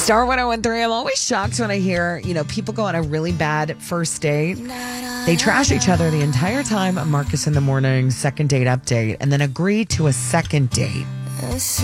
Star 1013. I'm always shocked when I hear, people go on a really bad first date. They trash each other the entire time. Marcus in the morning, second date update, and then agree to a second date.